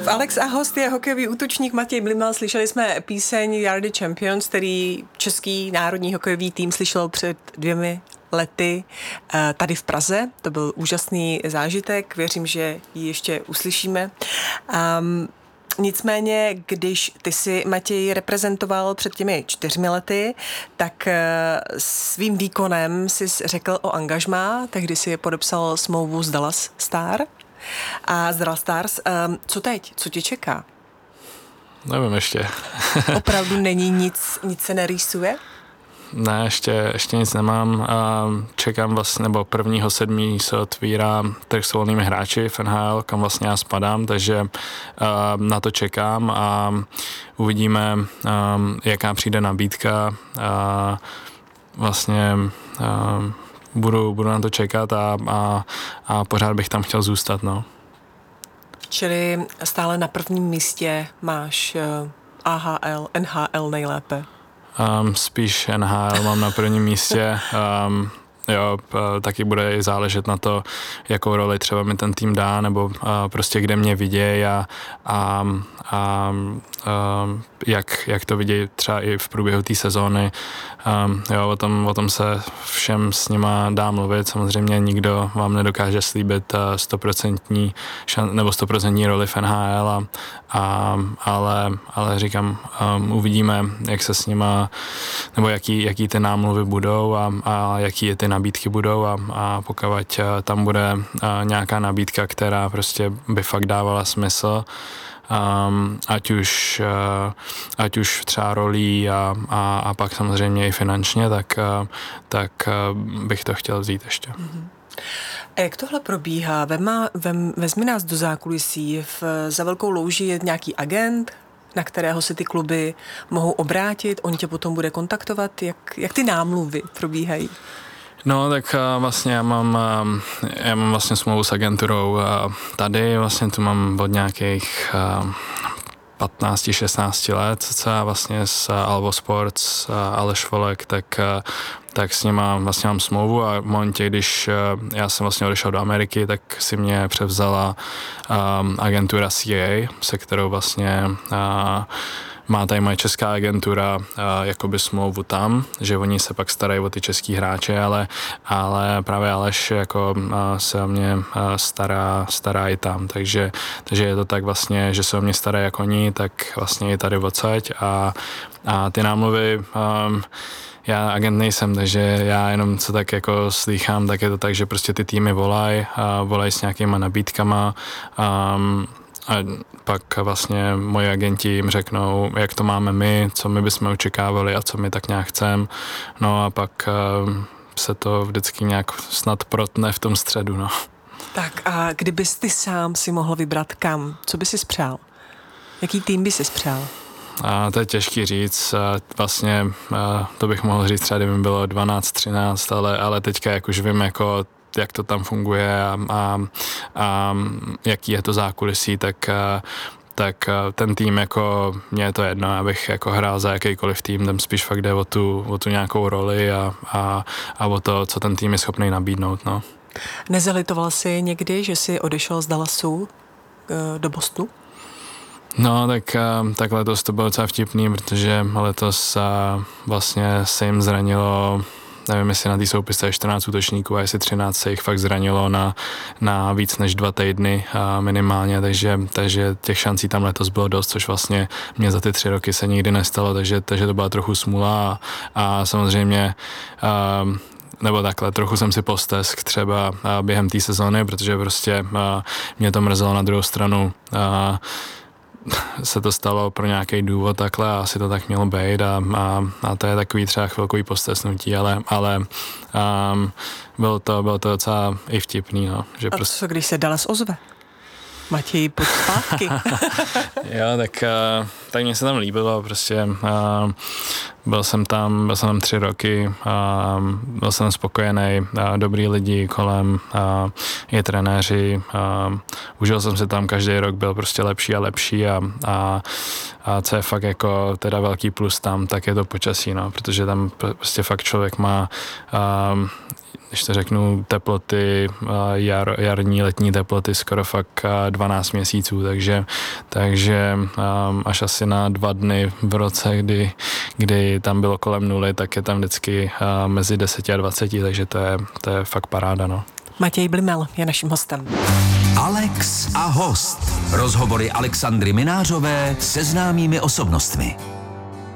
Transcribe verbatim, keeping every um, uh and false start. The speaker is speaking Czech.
Alex a host je hokejový útočník Matěj Blimal. Slyšeli jsme píseň You Are The Champions, který český národní hokejový tým slyšel před dvěmi lety tady v Praze. To byl úžasný zážitek, věřím, že ji ještě uslyšíme. Um, Nicméně, když ty si, Matěj, reprezentoval před těmi čtyřmi lety, tak svým výkonem jsi řekl o angažmá, tehdy si podepsal smlouvu s Dallas Star a z Dallas Stars. Co teď? Co tě čeká? Nevím ještě. Opravdu není nic, nic se nerýsuje? Ne, ještě, ještě nic nemám. Čekám vlastně, nebo prvního sedmý se otvírá trh s volnými hráči v N H L, kam vlastně já spadám, takže na to čekám a uvidíme, jaká přijde nabídka. Vlastně budu, budu na to čekat a, a, a pořád bych tam chtěl zůstat, no. Čili stále na prvním místě máš A H L, N H L nejlépe? Um, spíš N H L mám na prvním místě. Um, jo, taky bude i záležet na to, jakou roli třeba mi ten tým dá, nebo uh, prostě kde mě vidějí a, a, a uh, jak, jak to vidějí třeba i v průběhu té sezóny. Um, jo, o tom, o tom se všem s nima dá mluvit. Samozřejmě nikdo vám nedokáže slíbit stoprocentní šan, nebo stoprocentní roli v N H L, a, a, ale, ale říkám, um, uvidíme, jak se s nima, nebo jaký, jaký ty námluvy budou a, a jaký je ty nabídky budou a, a pokud tam bude nějaká nabídka, která prostě by fakt dávala smysl, Um, ať už uh, ať už třeba rolí a, a, a pak samozřejmě i finančně, tak, uh, tak uh, bych to chtěl vzít ještě. Mm-hmm. A jak tohle probíhá? Vema, vem, vezmi nás do zákulisí. V, za velkou louží je nějaký agent, na kterého se ty kluby mohou obrátit, on tě potom bude kontaktovat. Jak, jak ty námluvy probíhají? No, tak vlastně já mám, já mám vlastně smlouvu s agenturou tady, vlastně tu mám od nějakých patnáct šestnáct let, co vlastně s Alvo Sports, Aleš Volek, tak, tak s nima vlastně mám smlouvu a v momentě, když já jsem vlastně odešel do Ameriky, tak si mě převzala agentura C A A, se kterou vlastně má tady moje česká agentura uh, jakoby smlouvu tam, že oni se pak starají o ty český hráče, ale, ale právě Aleš jako uh, se o mě uh, stará, stará i tam, takže, takže je to tak vlastně, že se o mě starají jak oni, tak vlastně i tady odsaď a, a ty námluvy um, já agent nejsem, takže já jenom co tak jako slýchám, tak je to tak, že prostě ty týmy volají, uh, volají s nějakýma nabídkama, um, a pak vlastně moji agenti jim řeknou, jak to máme my, co my bychom očekávali a co my tak nějak chceme. No a pak uh, se to vždycky nějak snad protne v tom středu, no. Tak a kdybys ty sám si mohl vybrat kam, co by si spřál? Jaký tým by si spřál? A to je těžký říct, vlastně to bych mohl říct třeba, kdyby bylo dvanáct třináct, ale, ale teďka jak už vím, jako jak to tam funguje a, a, a jaký je to zákulisí, tak, tak ten tým, jako mně je to jedno, abych jako hrál za jakýkoliv tým, tam spíš fakt jde o tu, o tu nějakou roli a, a, a o to, co ten tým je schopný nabídnout, no. Nezalitoval jsi někdy, že jsi odešel z Dallasu do Bostonu? No, tak, tak letos to bylo docela vtipný, protože letos vlastně se jim zranilo, nevím, jestli na té soupisce je čtrnáct útočníků a jestli třináct se jich fakt zranilo na, na víc než dva týdny minimálně, takže, takže těch šancí tam letos bylo dost, což vlastně mě za ty tři roky se nikdy nestalo, takže, takže to byla trochu smůla a, a samozřejmě um, nebo takhle, trochu jsem si postesk třeba během té sezóny, protože prostě mě to mrzelo na druhou stranu, se to stalo pro nějaký důvod takhle a asi to tak mělo být a, a, a to je takový třeba chvilkový postesnutí, ale, ale um, bylo, to, bylo to docela i vtipný. No, že a prostě... co když se Dallas ozve? Matěj, pojď zpátky. Jo, tak, uh, tak mně se tam líbilo, prostě uh, byl jsem tam, byl jsem tam tři roky, a byl jsem spokojený, a dobrý lidi kolem, a i trenéři, a užil jsem se tam, každý rok byl prostě lepší a lepší a, a, a co je fakt jako teda velký plus tam, tak je to počasí, no, protože tam prostě fakt člověk má, a, když to řeknu, teploty, jar, jarní, letní teploty skoro fakt dvanáct měsíců, takže, takže až asi na dva dny v roce, kdy, kdy tam bylo kolem nuly, tak je tam vždycky mezi deseti a dvaceti, takže to je, to je fakt paráda, no. Matěj Blimel je naším hostem. Alex a host. Rozhovory Alexandry Minářové se známými osobnostmi.